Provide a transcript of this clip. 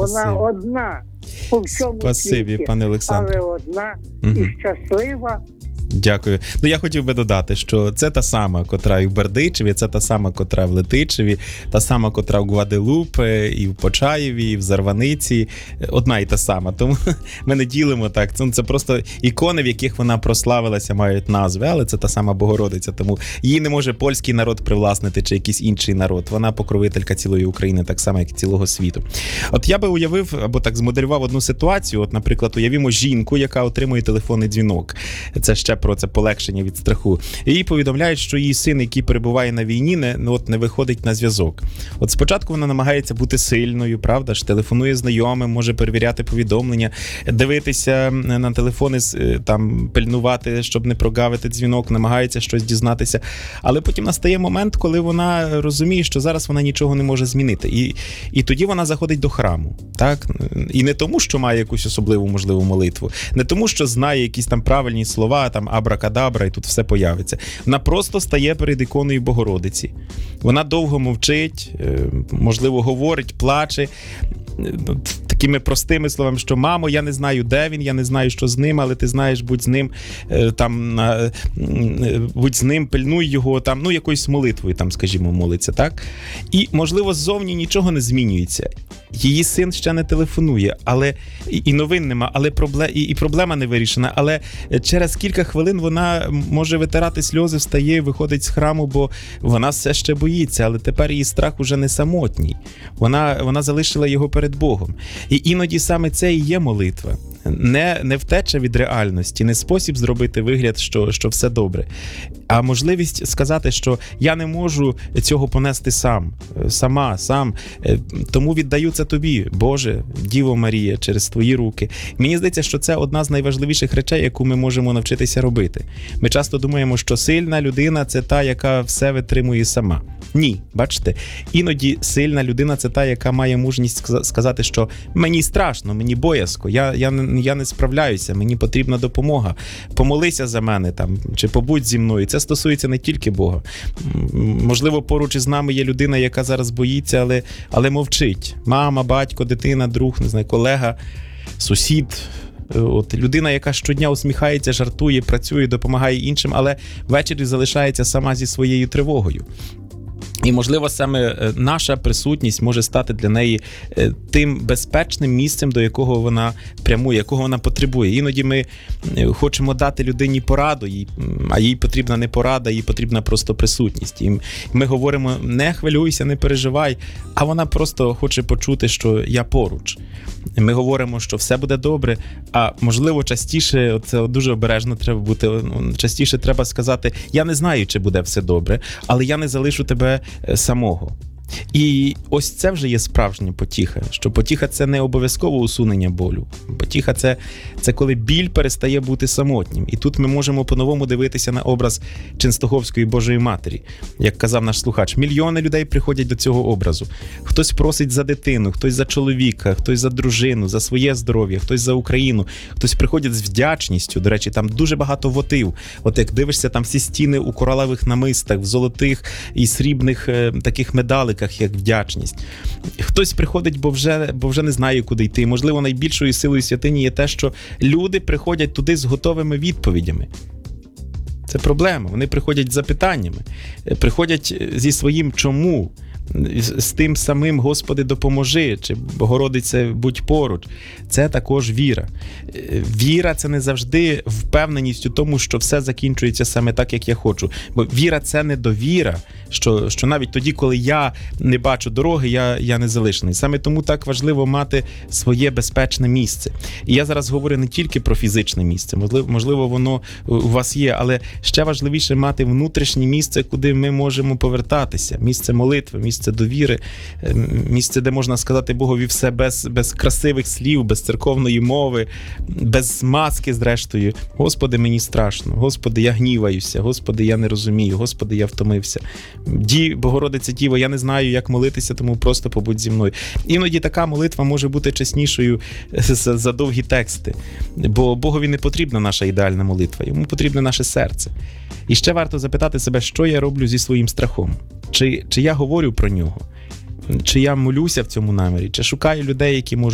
вона одна по всьому Спасибі, світі, пане Олександре. але одна і щаслива. Дякую. Ну, я хотів би додати, що це та сама, котра і в Бердичеві, це та сама, котра в Летичеві, та сама, котра в Гваделупе, і в Почаєві, і в Зарваниці. Одна і та сама. Тому ми не ділимо так. Це просто ікони, в яких вона прославилася, мають назви, але це та сама Богородиця. Тому її не може польський народ привласнити чи якийсь інший народ. Вона покровителька цілої України, так само, як і цілого світу. От я би уявив, або так змоделював одну ситуацію. От, наприклад, уявімо жінку, яка отримує телефонний дзвінок. Це ще про це полегшення від страху. І їй повідомляють, що її син, який перебуває на війні, не виходить на зв'язок. От спочатку вона намагається бути сильною, правда ж, телефонує знайомим, може перевіряти повідомлення, дивитися на телефони, там, пильнувати, щоб не прогавити дзвінок, намагається щось дізнатися. Але потім настає момент, коли вона розуміє, що зараз вона нічого не може змінити. І тоді вона заходить до храму. Так? І не тому, що має якусь особливу, можливу молитву, не тому, що знає якісь там правильні слова, там абракадабра, і тут все появиться. Вона просто стає перед іконою Богородиці. Вона довго мовчить, можливо, говорить, плаче, такими простими словами, що мамо, я не знаю, де він, я не знаю, що з ним, але ти знаєш, будь з ним, там, будь з ним, пильнуй його, там, ну, якоюсь молитвою, там, скажімо, молиться, так? І, можливо, ззовні нічого не змінюється. Її син ще не телефонує, але і новин нема, але проблема не вирішена, але через кілька хвилин вона може витирати сльози, встає, виходить з храму, бо вона все ще боїться, але тепер її страх уже не самотній. Вона залишила його перед Богом. І іноді саме це і є молитва. Не втеча від реальності, не спосіб зробити вигляд, що все добре, а можливість сказати, що я не можу цього понести сам, тому віддаю це тобі, Боже, Діво Марія, через твої руки. Мені здається, що це одна з найважливіших речей, яку ми можемо навчитися робити. Ми часто думаємо, що сильна людина – це та, яка все витримує сама. Ні, бачите, іноді сильна людина – це та, яка має мужність сказати, що мені страшно, мені боязко, я не справляюся, мені потрібна допомога. Помолися за мене там, чи побудь зі мною. Це стосується не тільки Бога. Можливо, поруч із нами є людина, яка зараз боїться, але мовчить. Мама, батько, дитина, друг, не знаю, колега, сусід. От людина, яка щодня усміхається, жартує, працює, допомагає іншим, але ввечері залишається сама зі своєю тривогою. І, можливо, саме наша присутність може стати для неї тим безпечним місцем, до якого вона прямує, якого вона потребує. Іноді ми хочемо дати людині пораду, а їй потрібна не порада, їй потрібна просто присутність. І ми говоримо, не хвилюйся, не переживай, а вона просто хоче почути, що я поруч. Ми говоримо, що все буде добре, а можливо частіше, це дуже обережно треба бути, частіше треба сказати, я не знаю, чи буде все добре, але я не залишу тебе самого. І ось це вже є справжня потіха, що потіха – це не обов'язково усунення болю. Потіха – це коли біль перестає бути самотнім. І тут ми можемо по-новому дивитися на образ Ченстоховської Божої Матері. Як казав наш слухач, мільйони людей приходять до цього образу. Хтось просить за дитину, хтось за чоловіка, хтось за дружину, за своє здоров'я, хтось за Україну, хтось приходить з вдячністю. До речі, там дуже багато вотив. От як дивишся, там всі стіни у коралових намистах, в золотих і срібних таких медаликах, як вдячність. Хтось приходить, бо вже не знає, куди йти. Можливо, найбільшою силою святині є те, що люди приходять туди з готовими відповідями. Це проблема. Вони приходять з запитаннями, приходять зі своїм «чому?», з тим самим «Господи, допоможи» чи «Богородице, будь поруч». Це також віра. Віра – це не завжди впевненість у тому, що все закінчується саме так, як я хочу. Бо віра – це не довіра, що навіть тоді, коли я не бачу дороги, я не залишений. Саме тому так важливо мати своє безпечне місце. І я зараз говорю не тільки про фізичне місце, можливо, воно у вас є, але ще важливіше мати внутрішнє місце, куди ми можемо повертатися. Місце молитви, місце довіри, місце, де можна сказати Богові все без красивих слів, без церковної мови, без маски, зрештою. Господи, мені страшно. Господи, я гніваюся. Господи, я не розумію. Господи, я втомився. Богородиця Діво, я не знаю, як молитися, тому просто побудь зі мною. Іноді така молитва може бути чеснішою за довгі тексти, бо Богові не потрібна наша ідеальна молитва, йому потрібне наше серце. І ще варто запитати себе, що я роблю зі своїм страхом? Чи я говорю про нього? Чи я молюся в цьому намірі? Чи шукаю людей, які можуть